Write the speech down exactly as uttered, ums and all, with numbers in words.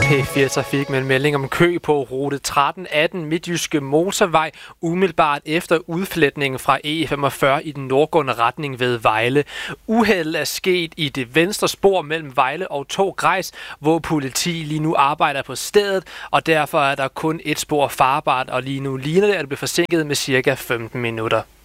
P fire Trafik med en melding om kø på rute tretten atten Midtjyske Motorvej, umiddelbart efter udfletningen fra E femogfyrre i den nordgående retning ved Vejle. Uheldet er sket i det venstre spor mellem Vejle og Tog Grejs, hvor politi lige nu arbejder på stedet, og derfor er der kun et spor farbart, og lige nu ligner det, at det bliver forsinket med cirka femten minutter.